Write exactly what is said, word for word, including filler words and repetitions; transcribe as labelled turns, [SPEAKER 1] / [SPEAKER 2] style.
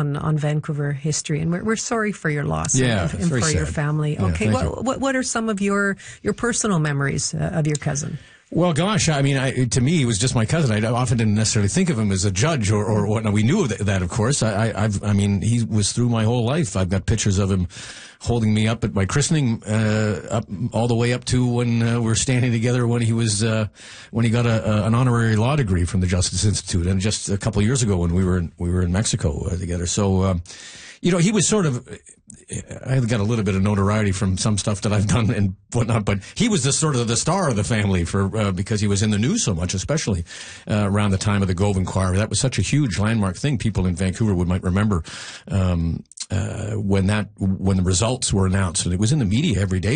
[SPEAKER 1] on, on Vancouver history, and we're, we're sorry for your loss
[SPEAKER 2] yeah,
[SPEAKER 1] and, and for
[SPEAKER 2] sad.
[SPEAKER 1] your family.
[SPEAKER 2] Yeah,
[SPEAKER 1] okay, what,
[SPEAKER 2] you.
[SPEAKER 1] what what are some of your your personal memories uh, of your cousin?
[SPEAKER 2] Well, gosh, I mean, I, to me, he was just my cousin. I often didn't necessarily think of him as a judge or, or whatnot. We knew of that, that of course. I, I, I've, I mean, he was through my whole life. I've got pictures of him holding me up at my christening, uh, up all the way up to when uh, we were standing together when he was, uh, when he got a, a, an honorary law degree from the Justice Institute, and just a couple of years ago when we were in, we were in Mexico uh, together. So, um, you know, he was sort of. I've got a little bit of notoriety from some stuff that I've done and whatnot, but he was the sort of the star of the family for uh, because he was in the news so much, especially uh, around the time of the Gove Inquiry. That was such a huge landmark thing. People in Vancouver would might remember um, uh, when that when the results were announced, and it was in the media every day.